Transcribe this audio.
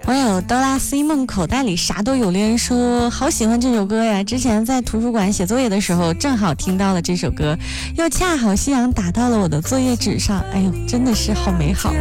我有哆啦 C 梦口袋里啥都有，留言说好喜欢这首歌呀，之前在图书馆写作业的时候正好听到了这首歌，又恰好夕阳打到了我的作业纸上，哎呦真的是好美好。